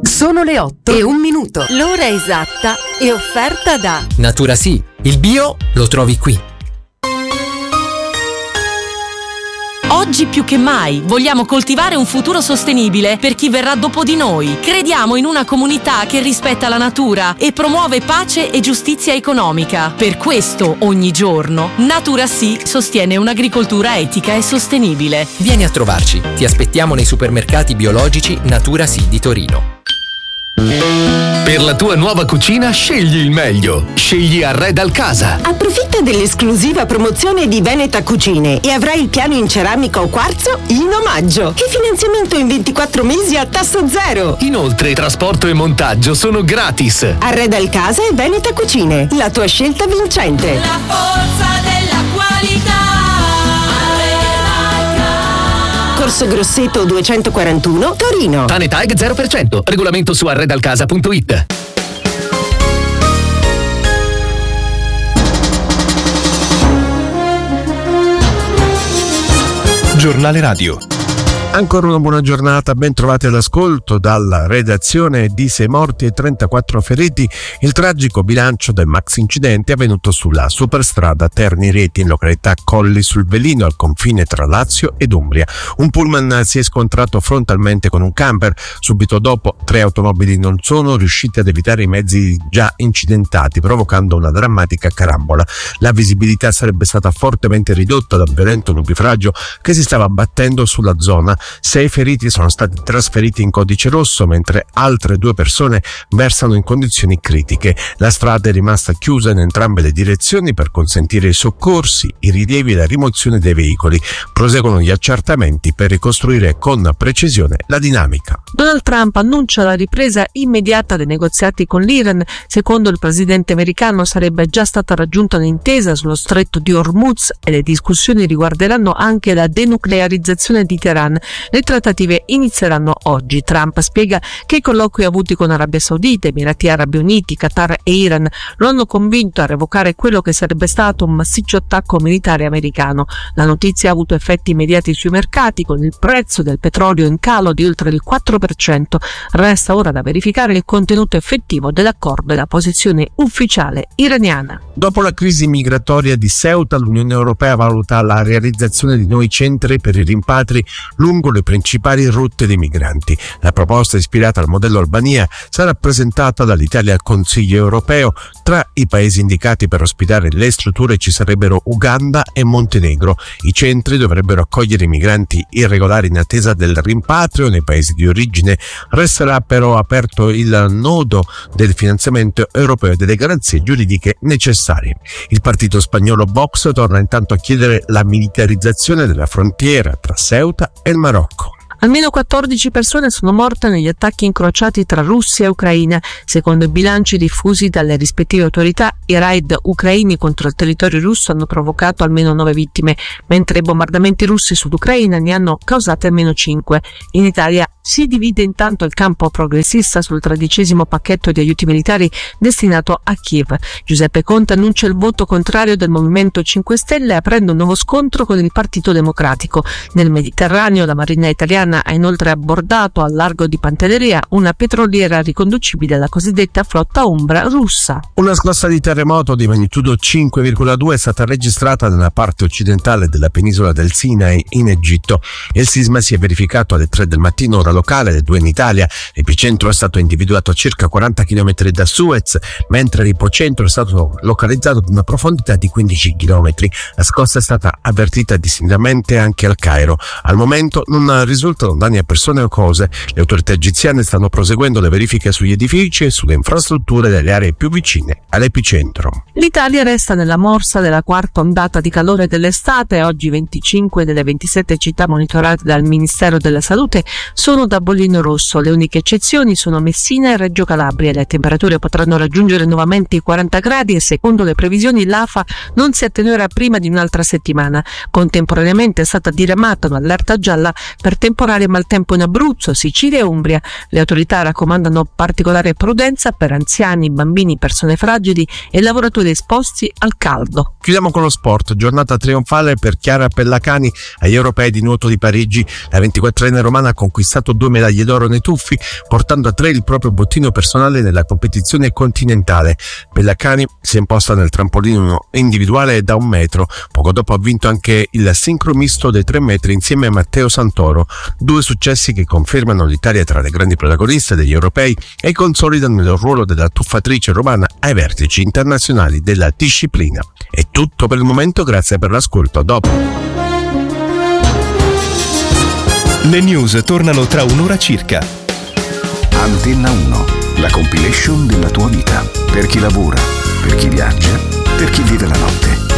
Sono le 8:01. L'ora esatta è offerta da Natura Sì, il bio lo trovi qui. Oggi più che mai vogliamo coltivare un futuro sostenibile per chi verrà dopo di noi. Crediamo in una comunità che rispetta la natura e promuove pace e giustizia economica. Per questo, ogni giorno, Natura Sì sostiene un'agricoltura etica e sostenibile. Vieni a trovarci, ti aspettiamo nei supermercati biologici Natura Sì di Torino. Per la tua nuova cucina scegli il meglio. Scegli Arredal Casa. Approfitta dell'esclusiva promozione di Veneta Cucine e avrai il piano in ceramica o quarzo in omaggio. E finanziamento in 24 mesi a tasso zero. Inoltre trasporto e montaggio sono gratis. Arredal Casa e Veneta Cucine, la tua scelta vincente. La forza della qualità. Corso Grosseto 241, Torino. Tanetag 0%. Regolamento su arredalcasa.it. Giornale Radio. Ancora una buona giornata, ben trovati all'ascolto dalla redazione. Di 6 morti e 34 feriti il tragico bilancio del maxi incidente avvenuto sulla superstrada Terni-Rieti in località Colli sul Velino al confine tra Lazio ed Umbria. Un pullman si è scontrato frontalmente con un camper. Subito dopo 3 automobili non sono riusciti ad evitare i mezzi già incidentati, provocando una drammatica carambola. La visibilità sarebbe stata fortemente ridotta dal violento nubifragio che si stava abbattendo sulla zona. 6 feriti sono stati trasferiti in codice rosso, mentre altre 2 persone versano in condizioni critiche. La strada è rimasta chiusa in entrambe le direzioni per consentire i soccorsi, i rilievi e la rimozione dei veicoli. Proseguono gli accertamenti per ricostruire con precisione la dinamica. Donald Trump annuncia la ripresa immediata dei negoziati con l'Iran. Secondo il presidente americano sarebbe già stata raggiunta un'intesa sullo stretto di Hormuz e le discussioni riguarderanno anche la denuclearizzazione di Teheran. Le trattative inizieranno oggi. Trump spiega che i colloqui avuti con Arabia Saudita, Emirati Arabi Uniti, Qatar e Iran lo hanno convinto a revocare quello che sarebbe stato un massiccio attacco militare americano. La notizia ha avuto effetti immediati sui mercati, con il prezzo del petrolio in calo di oltre il 4%. Resta ora da verificare il contenuto effettivo dell'accordo e la posizione ufficiale iraniana. Dopo la crisi migratoria di Ceuta, l'Unione Europea valuta la realizzazione di nuovi centri per i rimpatri lungo le principali rotte dei migranti. La proposta, ispirata al modello Albania, sarà presentata dall'Italia al Consiglio europeo. Tra i paesi indicati per ospitare le strutture ci sarebbero Uganda e Montenegro. I centri dovrebbero accogliere i migranti irregolari in attesa del rimpatrio nei paesi di origine. Resterà però aperto il nodo del finanziamento europeo e delle garanzie giuridiche necessarie. Il partito spagnolo Vox torna intanto a chiedere la militarizzazione della frontiera tra Ceuta e il Marocco. Almeno 14 persone sono morte negli attacchi incrociati tra Russia e Ucraina. Secondo i bilanci diffusi dalle rispettive autorità, i raid ucraini contro il territorio russo hanno provocato almeno 9 vittime, mentre i bombardamenti russi sull'Ucraina ne hanno causate almeno 5. In Italia si divide intanto il campo progressista sul 13° pacchetto di aiuti militari destinato a Kiev. Giuseppe Conte annuncia il voto contrario del Movimento 5 Stelle, aprendo un nuovo scontro con il Partito Democratico. Nel Mediterraneo la Marina italiana ha inoltre abbordato al largo di Pantelleria una petroliera riconducibile alla cosiddetta flotta ombra russa. Una scossa di terremoto di magnitudo 5,2 è stata registrata nella parte occidentale della penisola del Sinai in Egitto. Il sisma si è verificato alle 3 del mattino ora locale, alle 2 in Italia. L'epicentro è stato individuato a circa 40 km da Suez, mentre l'ipocentro è stato localizzato ad una profondità di 15 km. La scossa è stata avvertita distintamente anche al Cairo. Al momento non risultano danni a persone o cose. Le autorità egiziane stanno proseguendo le verifiche sugli edifici e sulle infrastrutture delle aree più vicine all'epicentro. L'Italia resta nella morsa della quarta ondata di calore dell'estate. Oggi 25 delle 27 città monitorate dal Ministero della Salute sono da bollino rosso. Le uniche eccezioni sono Messina e Reggio Calabria. Le temperature potranno raggiungere nuovamente i 40 gradi e secondo le previsioni l'AFA non si attenuerà prima di un'altra settimana. Contemporaneamente è stata diramata un'allerta gialla per temporali temporale e maltempo in Abruzzo, Sicilia e Umbria. Le autorità raccomandano particolare prudenza per anziani, bambini, persone fragili e lavoratori esposti al caldo. Chiudiamo con lo sport. Giornata trionfale per Chiara Pellacani agli Europei di nuoto di Parigi. La 24enne romana ha conquistato 2 medaglie d'oro nei tuffi, portando a 3 il proprio bottino personale nella competizione continentale. Pellacani si è imposta nel trampolino individuale da 1 metro. Poco dopo ha vinto anche il sincro misto dei 3 metri insieme a Matteo Santoro. 2 successi che confermano l'Italia tra le grandi protagoniste degli Europei e consolidano il ruolo della tuffatrice romana ai vertici internazionali della disciplina. È tutto per il momento, grazie per l'ascolto. A dopo. Le news tornano tra un'ora circa. Antenna 1, la compilation della tua vita. Per chi lavora, per chi viaggia, per chi vive la notte.